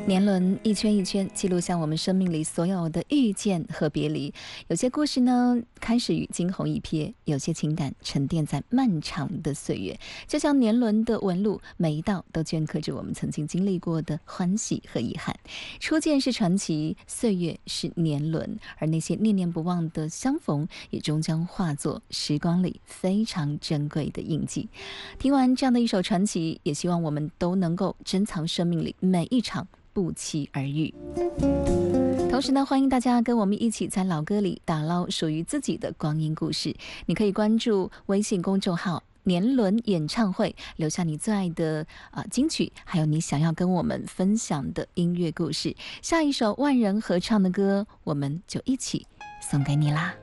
年轮一圈一圈，记录下我们生命里所有的遇见和别离。有些故事呢，开始于惊鸿一瞥；有些情感沉淀在漫长的岁月。就像年轮的纹路，每一道都镌刻着我们曾经经历过的欢喜和遗憾。初见是传奇，岁月是年轮，而那些念念不忘的相逢，也终将化作时光里非常珍贵的印记。听完这样的一首传奇，也希望我们都能够珍藏生命里每一场不期而遇。同时呢，欢迎大家跟我们一起在老歌里打捞属于自己的光阴故事。你可以关注微信公众号年轮演唱会，留下你最爱的金曲，还有你想要跟我们分享的音乐故事。下一首万人合唱的歌，我们就一起送给你啦。